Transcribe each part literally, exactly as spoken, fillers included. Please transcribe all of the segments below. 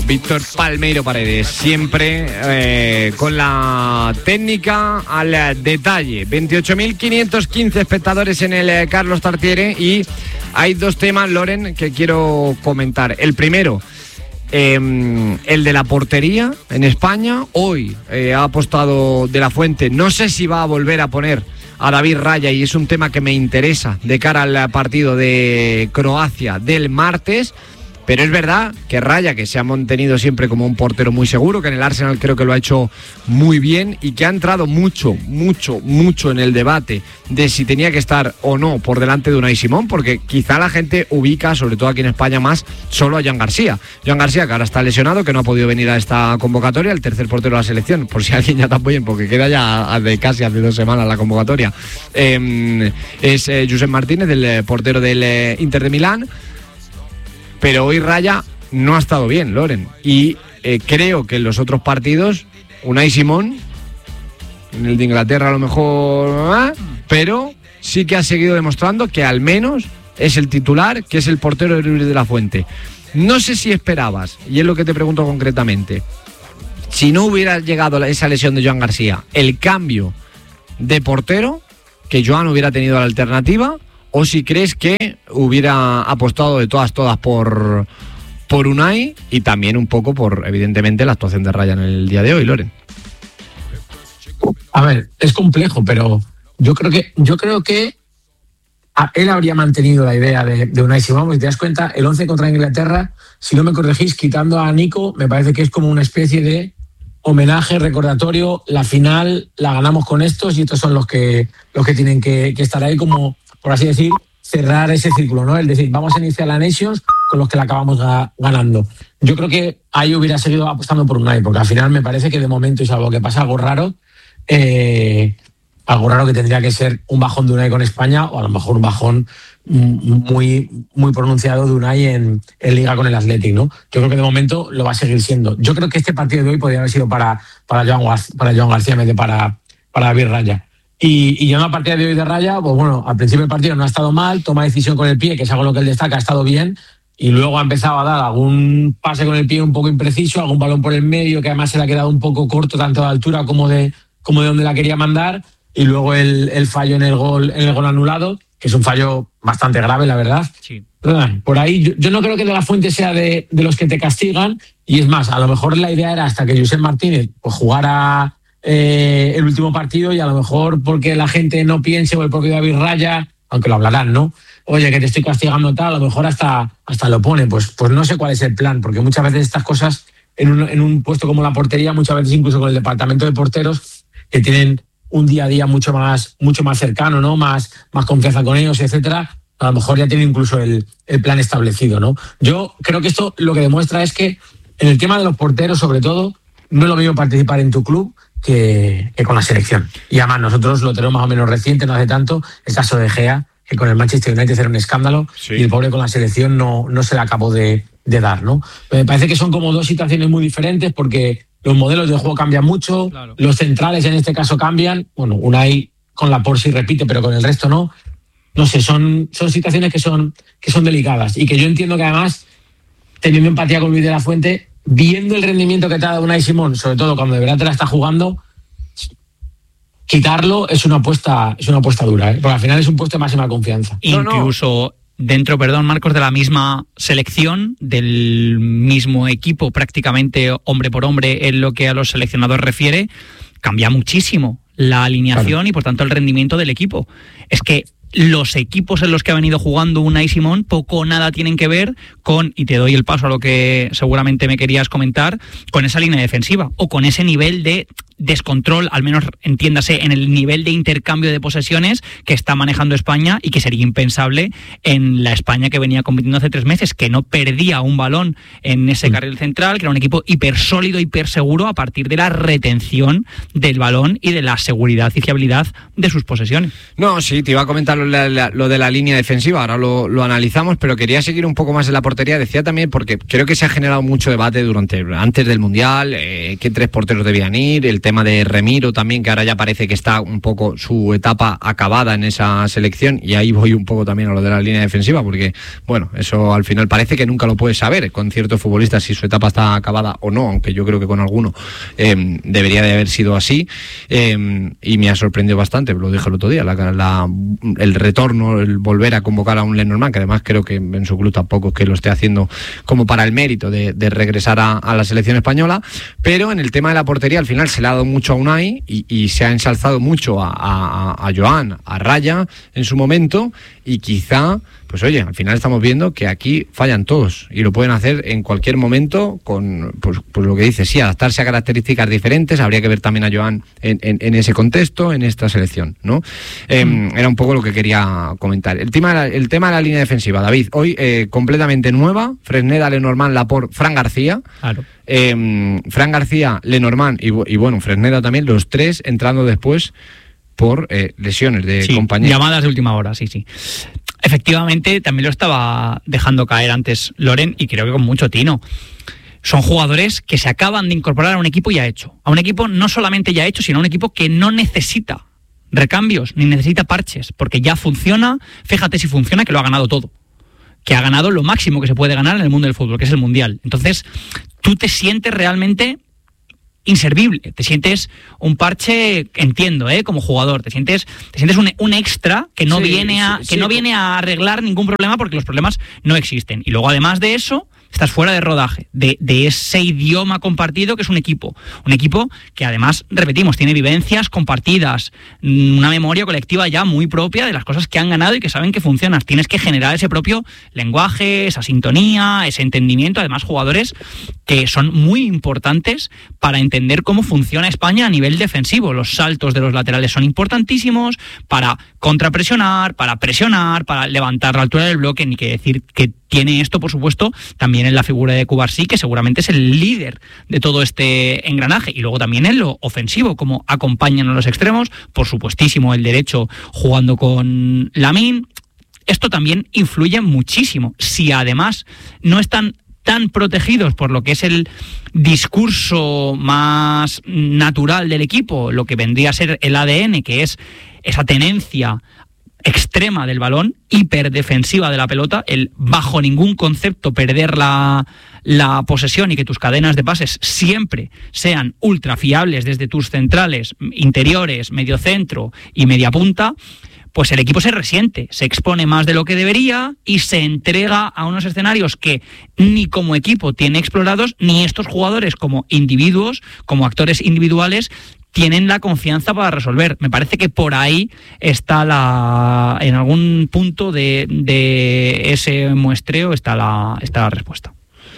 Víctor Palmeiro Paredes, siempre eh, con la técnica al detalle. veintiocho mil quinientos quince espectadores en el eh, Carlos Tartiere, y hay dos temas, Loren, que quiero comentar. El primero, eh, el de la portería en España. Hoy eh, ha apostado De la Fuente, no sé si va a volver a poner a David Raya, y es un tema que me interesa de cara al partido de Croacia del martes. Pero es verdad que Raya, que se ha mantenido siempre como un portero muy seguro, que en el Arsenal creo que lo ha hecho muy bien, y que ha entrado mucho, mucho, mucho en el debate de si tenía que estar o no por delante de Unai Simón, porque quizá la gente ubica, sobre todo aquí en España, más solo a Joan García. Joan García, que ahora está lesionado, que no ha podido venir a esta convocatoria, el tercer portero de la selección, por si alguien ya tampoco, porque queda ya de casi hace dos semanas la convocatoria. Eh, es eh, Josep Martínez, el portero del eh, Inter de Milán. Pero hoy Raya no ha estado bien, Loren. Y eh, creo que en los otros partidos, Unai Simón, en el de Inglaterra a lo mejor, ¿eh? pero sí que ha seguido demostrando que al menos es el titular, que es el portero de Luis de la Fuente. No sé si esperabas, y es lo que te pregunto concretamente, si no hubiera llegado esa lesión de Joan García, el cambio de portero, que Joan hubiera tenido la alternativa, o si crees que hubiera apostado de todas, todas por, por Unai, y también un poco por, evidentemente, la actuación de Raya en el día de hoy, Loren. A ver, es complejo, pero yo creo que yo creo que él habría mantenido la idea de, de Unai Simón. Si te das cuenta, el once contra Inglaterra, si no me corregís, quitando a Nico, me parece que es como una especie de homenaje, recordatorio. La final la ganamos con estos, y estos son los que, los que tienen que, que estar ahí, como, por así decir, cerrar ese círculo, ¿no? Es decir, vamos a iniciar la Nations con los que la acabamos ga- ganando. Yo creo que ahí hubiera seguido apostando por Unai, porque al final me parece que de momento, y salvo que pasa algo raro, eh, algo raro que tendría que ser un bajón de Unai con España, o a lo mejor un bajón muy, muy pronunciado de Unai en, en Liga con el Athletic, ¿no? Yo creo que de momento lo va a seguir siendo. Yo creo que este partido de hoy podría haber sido para, para, Joan, Gar- para Joan García en vez de para, para David Raya. Y, y ya en la partida de hoy de Raya, pues bueno, al principio del partido no ha estado mal, toma decisión con el pie, que es algo en lo que él destaca, ha estado bien, y luego ha empezado a dar algún pase con el pie un poco impreciso, algún balón por el medio, que además se le ha quedado un poco corto, tanto de altura como de, como de donde la quería mandar, y luego el, el fallo en el gol, en el gol anulado, que es un fallo bastante grave, la verdad. Sí. Por ahí, yo, yo no creo que De la Fuente sea de, de los que te castigan, y es más, a lo mejor la idea era hasta que Josep Martínez pues, jugara eh, el último partido, y a lo mejor porque la gente no piense, o el propio David Raya, aunque lo hablarán, ¿no? Oye, que te estoy castigando tal, a lo mejor hasta, hasta lo pone. Pues, pues no sé cuál es el plan, porque muchas veces estas cosas, en un, en un puesto como la portería, muchas veces incluso con el departamento de porteros, que tienen un día a día mucho más, mucho más cercano, ¿no? Más, más confianza con ellos, etcétera. A lo mejor ya tiene incluso el, el plan establecido, ¿no? Yo creo que esto lo que demuestra es que en el tema de los porteros, sobre todo, no es lo mismo participar en tu club que, que con la selección. Y además nosotros lo tenemos más o menos reciente, no hace tanto, el caso de Gea, que con el Manchester United era un escándalo, sí. Y el pobre con la selección no, no se le acabó de, de dar, ¿no? Me parece que son como dos situaciones muy diferentes, porque los modelos de juego cambian mucho, claro. Los centrales en este caso cambian, bueno, Unai con la Porsi repite, pero con el resto no. No sé, son, son situaciones que son, que son delicadas, y que yo entiendo que además, teniendo empatía con Luis de la Fuente, viendo el rendimiento que te ha dado Unai Simón, sobre todo cuando de verdad te la está jugando, quitarlo es una apuesta, es una apuesta dura, ¿eh? Porque al final es un puesto de máxima confianza. Incluso dentro, perdón, Marcos, de la misma selección, del mismo equipo, prácticamente hombre por hombre en lo que a los seleccionadores refiere, cambia muchísimo la alineación, claro. Y por tanto el rendimiento del equipo. Es que los equipos en los que ha venido jugando Unai Simón poco o nada tienen que ver con, y te doy el paso a lo que seguramente me querías comentar, con esa línea defensiva o con ese nivel de descontrol, al menos entiéndase, en el nivel de intercambio de posesiones que está manejando España, y que sería impensable en la España que venía compitiendo hace tres meses, que no perdía un balón en ese carril central, que era un equipo hiper sólido, hiper seguro a partir de la retención del balón y de la seguridad y fiabilidad de sus posesiones. No, sí, te iba a comentar lo, la, lo de la línea defensiva, ahora lo, lo analizamos, pero quería seguir un poco más en la portería. Decía también, porque creo que se ha generado mucho debate durante antes del Mundial, eh, qué tres porteros debían ir, el tema de Remiro también, que ahora ya parece que está un poco su etapa acabada en esa selección, y ahí voy un poco también a lo de la línea defensiva, porque bueno, eso al final parece que nunca lo puedes saber con ciertos futbolistas si su etapa está acabada o no, aunque yo creo que con alguno eh, debería de haber sido así, eh, y me ha sorprendido bastante, lo dije el otro día, la, la, el retorno, el volver a convocar a un Lenormand, que además creo que en su club tampoco es que lo esté haciendo como para el mérito de, de regresar a, a la selección española, pero en el tema de la portería al final se le ha dado mucho a Unai y, y se ha ensalzado mucho a, a, a Joan, a Raya en su momento, y quizá, pues oye, al final estamos viendo que aquí fallan todos y lo pueden hacer en cualquier momento con, pues, pues lo que dice, sí, adaptarse a características diferentes. Habría que ver también a Joan en, en, en ese contexto, en esta selección, ¿no? Eh, mm. Era un poco lo que quería comentar. El tema, el tema de la línea defensiva, David, hoy eh, completamente nueva: Fresneda, Lenormand, Laporte, Fran García. Claro. Eh, Fran García, Lenormand y, y bueno, Fresneda también, los tres entrando después por eh, lesiones de sí, compañeros. Llamadas de última hora, sí, sí. Efectivamente, también lo estaba dejando caer antes Loren, y creo que con mucho tino. Son jugadores que se acaban de incorporar a un equipo ya hecho. A un equipo no solamente ya hecho, sino a un equipo que no necesita recambios, ni necesita parches, porque ya funciona. Fíjate si funciona, que lo ha ganado todo. Que ha ganado lo máximo que se puede ganar en el mundo del fútbol, que es el Mundial. Entonces, tú te sientes realmente inservible, te sientes un parche, entiendo, ¿eh? Como jugador, te sientes, te sientes un, un extra que no sí, viene a, sí, que sí. no viene a arreglar ningún problema, porque los problemas no existen. Y luego, además de eso, estás fuera de rodaje, de, de ese idioma compartido que es un equipo. Un equipo que además, repetimos, tiene vivencias compartidas, una memoria colectiva ya muy propia de las cosas que han ganado y que saben que funcionan. Tienes que generar ese propio lenguaje, esa sintonía, ese entendimiento. Además, jugadores que son muy importantes para entender cómo funciona España a nivel defensivo. Los saltos de los laterales son importantísimos para contrapresionar, para presionar, para levantar la altura del bloque. Ni que decir que tiene esto, por supuesto, también en la figura de Cubarsí, que seguramente es el líder de todo este engranaje. Y luego también en lo ofensivo, como acompañan a los extremos, por supuestísimo el derecho jugando con Lamine. Esto también influye muchísimo. Si además no están tan protegidos por lo que es el discurso más natural del equipo, lo que vendría a ser el A D N, que es esa tenencia extrema del balón, hiperdefensiva de la pelota, el bajo ningún concepto perder la, la posesión, y que tus cadenas de pases siempre sean ultra fiables desde tus centrales, interiores, mediocentro y media punta, pues el equipo se resiente, se expone más de lo que debería y se entrega a unos escenarios que ni como equipo tiene explorados, ni estos jugadores como individuos, como actores individuales, tienen la confianza para resolver. Me parece que por ahí está la, en algún punto de, de ese muestreo está la, está la respuesta.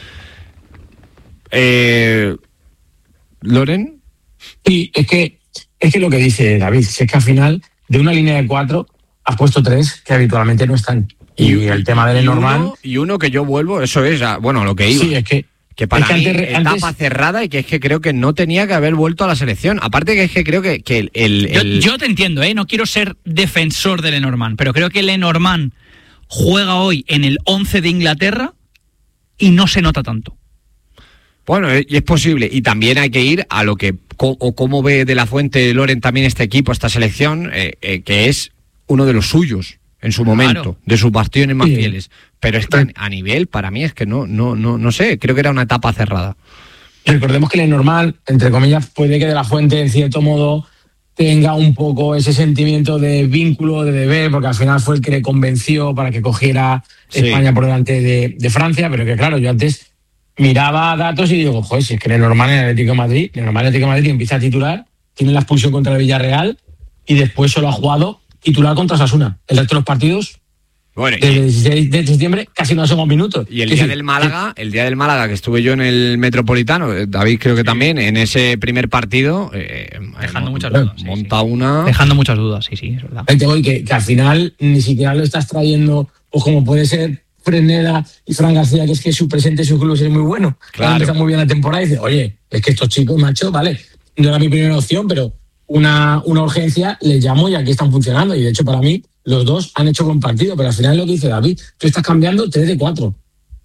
Eh, ¿Loren? Sí, es que, es que lo que dice David, si es que al final de una línea de cuatro has puesto tres que habitualmente no están. Y, y el tema del Lenormand. Y uno que yo vuelvo, eso es, bueno, lo que iba. Sí, es que. Que para es que mí, antes, etapa antes... cerrada, y que es que creo que no tenía que haber vuelto a la selección. Aparte que es que creo que, que el... el, el... Yo, yo te entiendo, ¿eh? No quiero ser defensor de Lenormand, pero creo que Lenormand juega hoy en el once de Inglaterra y no se nota tanto. Bueno, y es posible. Y también hay que ir a lo que, o cómo ve de la Fuente Loren también este equipo, esta selección, eh, eh, que es uno de los suyos en su momento, claro, de sus bastiones más sí. fieles. Pero es que a nivel, para mí, es que no, no, no, no sé, creo que era una etapa cerrada. Recordemos que Lenormand, entre comillas, puede que de la Fuente, en cierto modo, tenga un poco ese sentimiento de vínculo, de deber, porque al final fue el que le convenció para que cogiera sí. España por delante de, de Francia, pero que claro, yo antes miraba datos y digo, joder, si es que Lenormand en el Atlético de Madrid, Lenormand en el Atlético de Madrid empieza a titular, tiene la expulsión contra el Villarreal y después solo ha jugado titular contra Osasuna. El resto de los partidos, bueno, desde el dieciséis de septiembre, casi no hacemos minutos. Y el día del Málaga, el día del Málaga que estuve yo en el Metropolitano, David creo que también, en ese primer partido, eh, dejando eh, muchas dudas. Monta sí, sí. una. Dejando muchas dudas, sí, sí, es verdad. Que, que al final ni siquiera lo estás trayendo, pues como puede ser Fresneda y Fran García, que es que su presente, su club es muy bueno. Claro. Está muy bien la temporada y dice, oye, es que estos chicos, macho, vale, no era mi primera opción, pero una, una urgencia, les llamo y aquí están funcionando. Y de hecho, para mí, los dos han hecho buen partido, pero al final es lo que dice David, tú estás cambiando tres de cuatro.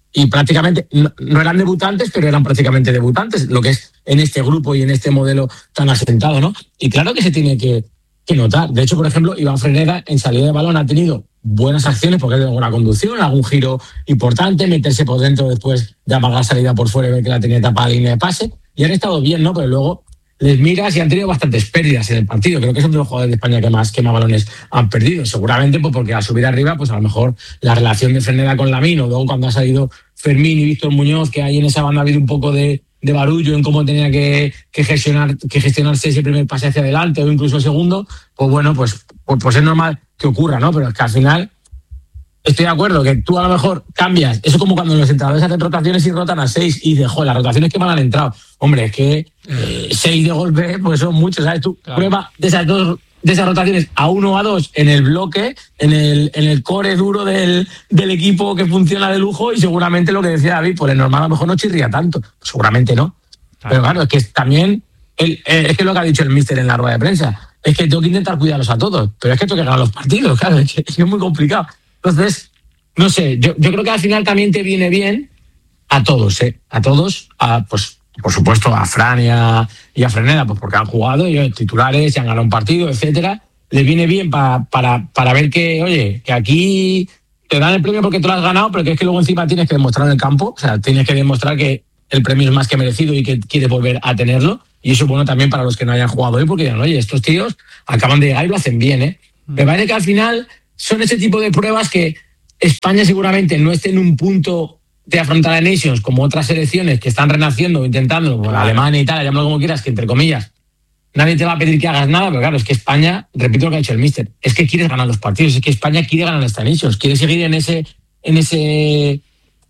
y prácticamente no, no eran debutantes, pero eran prácticamente debutantes, lo que es en este grupo y en este modelo tan asentado, ¿no? Y claro que se tiene que, que notar. De hecho, por ejemplo, Iván Freneda en salida de balón ha tenido buenas acciones porque ha tenido buena conducción, algún giro importante, meterse por dentro después de amagar salida por fuera y ver que la tenía tapada la línea de pase, y han estado bien, ¿no? Pero luego les miras y han tenido bastantes pérdidas en el partido. Creo que son de los jugadores de España que más, que más balones han perdido. Seguramente pues porque al subir arriba, pues a lo mejor la relación de Freneda con Lamine, o luego cuando ha salido Fermín y Víctor Muñoz, que ahí en esa banda ha habido un poco de, de barullo en cómo tenía que, que, gestionar, que gestionarse ese primer pase hacia adelante o incluso el segundo, pues bueno, pues, pues, pues es normal que ocurra, ¿no? Pero es que al final estoy de acuerdo que tú a lo mejor cambias. Eso es como cuando los entrenadores hacen rotaciones y rotan a seis y dices, joder, las rotaciones que mal han entrado. Hombre, es que eh, seis de golpe pues son muchos, ¿sabes? Tú claro. Prueba de esas dos de esas rotaciones a uno o a dos en el bloque, en el, en el core duro del, del equipo que funciona de lujo, y seguramente lo que decía David, pues el normal a lo mejor no chirría tanto. Seguramente no. Claro. Pero claro, es que también, el, es que lo que ha dicho el míster en la rueda de prensa, es que tengo que intentar cuidarlos a todos, pero es que tengo que ganar los partidos, claro, es que es muy complicado. Entonces, no sé, yo, yo creo que al final también te viene bien a todos, ¿eh? A todos, a, pues por supuesto a Fran y a, y a Freneda, pues porque han jugado, y titulares, y han ganado un partido, etcétera. Les viene bien pa, para, para ver que, oye, que aquí te dan el premio porque tú lo has ganado, pero que es que luego encima tienes que demostrar en el campo, o sea, tienes que demostrar que el premio es más que merecido y que quieres volver a tenerlo. Y eso es bueno también para los que no hayan jugado hoy, porque dirán, oye, estos tíos acaban de llegar y lo hacen bien, ¿eh? Mm. Me parece que al final son ese tipo de pruebas que España seguramente no esté en un punto de afrontar a Nations como otras selecciones que están renaciendo o intentando, como claro. Alemania y Italia, llámalo como quieras, que entre comillas nadie te va a pedir que hagas nada, pero claro, es que España, repito lo que ha dicho el míster, es que quieres ganar los partidos, es que España quiere ganar esta Nations, quiere seguir en ese, en ese,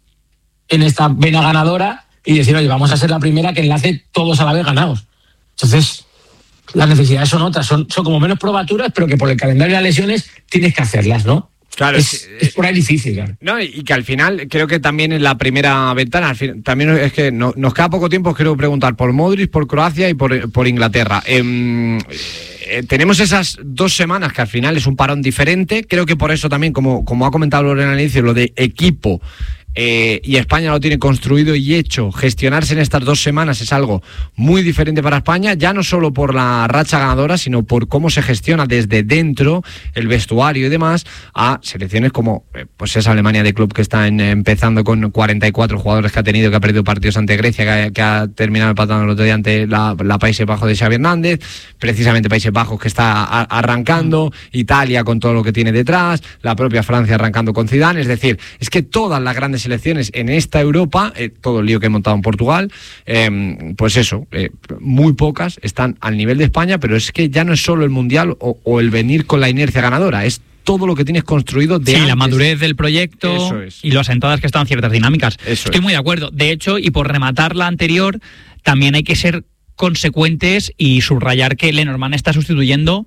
en esta vena ganadora y decir, oye, vamos a ser la primera que enlace todos a la vez ganados. Entonces, las necesidades son otras, son, son como menos probaturas, pero que por el calendario de las lesiones tienes que hacerlas, ¿no? Claro, es, es, es por ahí difícil, claro. No, y que al final, creo que también en la primera ventana, al fin, también es que no, nos queda poco tiempo, quiero preguntar por Modric, por Croacia y por, por Inglaterra. Eh, eh, tenemos esas dos semanas que al final es un parón diferente, creo que por eso también, como, como ha comentado Lorena al inicio, lo de equipo, Eh, y España lo tiene construido y hecho, gestionarse en estas dos semanas es algo muy diferente para España, ya no solo por la racha ganadora, sino por cómo se gestiona desde dentro el vestuario y demás, a selecciones como eh, pues esa Alemania de club que está en, empezando con cuarenta y cuatro jugadores que ha tenido, que ha perdido partidos ante Grecia, que ha, que ha terminado empatando el otro día ante la, la Países Bajos de Xavi Hernández, precisamente Países Bajos que está a, arrancando, Italia con todo lo que tiene detrás, la propia Francia arrancando con Zidane, es decir, es que todas las grandes selecciones en esta Europa, eh, todo el lío que he montado en Portugal, eh, pues eso, eh, muy pocas están al nivel de España, pero es que ya no es solo el Mundial o, o el venir con la inercia ganadora, es todo lo que tienes construido de sí, antes. La madurez del proyecto es. Y lo asentadas que están ciertas dinámicas. Eso Estoy es. muy de acuerdo. De hecho, y por rematar la anterior, también hay que ser consecuentes y subrayar que Lenormand está sustituyendo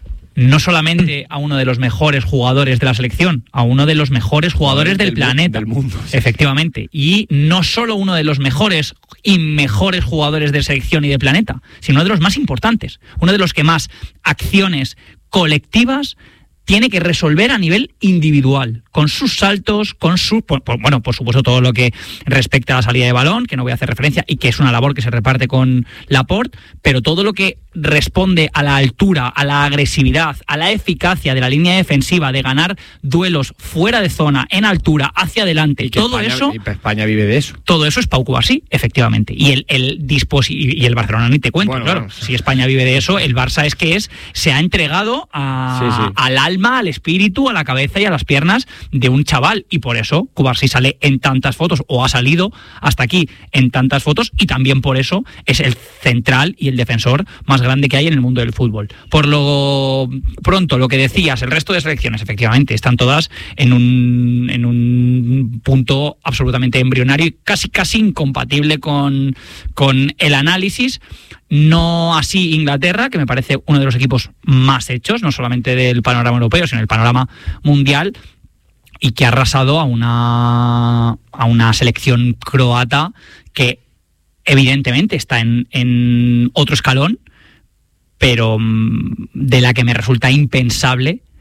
no solamente a uno de los mejores jugadores de la selección, a uno de los mejores jugadores del, del planeta. Del mundo. Sí. Efectivamente. Y no solo uno de los mejores y mejores jugadores de selección y de planeta, sino uno de los más importantes. Uno de los que más acciones colectivas tiene que resolver a nivel individual, con sus saltos, con su, bueno, por supuesto todo lo que respecta a la salida de balón, que no voy a hacer referencia, y que es una labor que se reparte con Laporte, pero todo lo que responde a la altura, a la agresividad, a la eficacia de la línea defensiva, de ganar duelos fuera de zona, en altura, hacia adelante, y que todo España, eso... Y España vive de eso. Todo eso es Pau Cubarsí, efectivamente. Y el, el disposi- y el Barcelona ni te cuento, bueno, claro. Bueno. Si España vive de eso, el Barça es que es se ha entregado a, sí, sí. al alma, al espíritu, a la cabeza y a las piernas de un chaval. Y por eso Cubarsí sale en tantas fotos, o ha salido hasta aquí en tantas fotos, y también por eso es el central y el defensor más grande que hay en el mundo del fútbol. Por lo pronto, lo que decías, el resto de selecciones, efectivamente, están todas en un, en un punto absolutamente embrionario y casi casi incompatible con, con el análisis. No así Inglaterra, que me parece uno de los equipos más hechos, no solamente del panorama europeo, sino del panorama mundial, y que ha arrasado a una, a una selección croata que evidentemente está en, en otro escalón, pero de la que me resulta impensable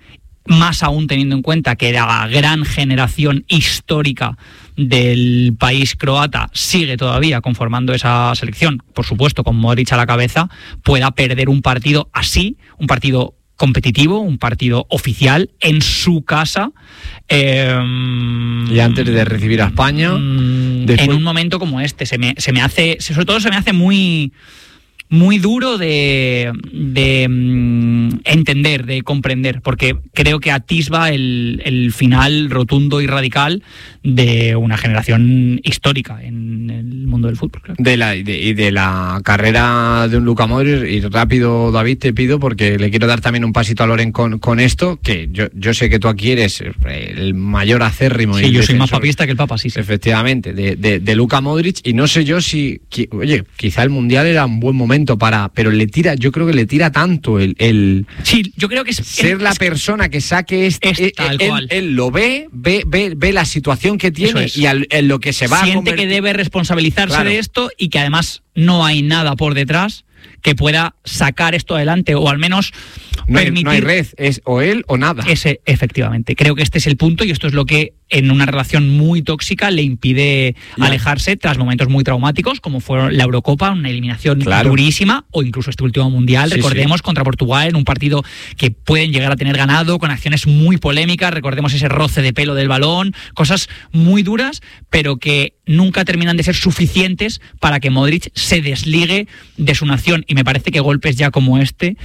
más aún teniendo en cuenta que la gran generación histórica del país croata sigue todavía conformando esa selección, por supuesto con Modric a la cabeza, pueda perder un partido así, un partido competitivo, un partido oficial en su casa, eh, y antes de recibir a España, después... en un momento como este. Se me, se me hace, sobre todo se me hace muy muy duro de, de um, entender, de comprender, porque creo que atisba el, el final rotundo y radical de una generación histórica en el mundo del fútbol. Claro. De la, y, de, y de la carrera de un Luka Modric, y rápido, David, te pido, porque le quiero dar también un pasito a Loren con, con esto, que yo, yo sé que tú aquí eres el mayor acérrimo. Sí, y yo defensor, soy más papista que el Papa, sí, sí. Efectivamente, de, de, de Luka Modric, y no sé yo si, que, oye, quizá el Mundial era un buen momento para, pero le tira, yo creo que le tira tanto el, el sí, yo creo que es, ser es, la es, persona que saque este, es él, tal él, cual. él lo ve, ve, ve, ve la situación que tiene es. y al, en lo que se va siente a convertir. Que debe responsabilizarse claro. de esto y que además no hay nada por detrás que pueda sacar esto adelante, o al menos no hay, permitir... No hay red, es o él o nada. Ese, efectivamente. Creo que este es el punto y esto es lo que en una relación muy tóxica le impide yeah. alejarse tras momentos muy traumáticos, como fue la Eurocopa, una eliminación claro. durísima, o incluso este último Mundial, sí, recordemos, sí. contra Portugal, en un partido que pueden llegar a tener ganado, con acciones muy polémicas, recordemos ese roce de pelo del balón, cosas muy duras, pero que nunca terminan de ser suficientes para que Modric se desligue de su nación, y me parece que golpes ya como este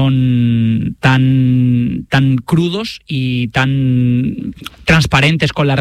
son tan, tan crudos y tan transparentes con la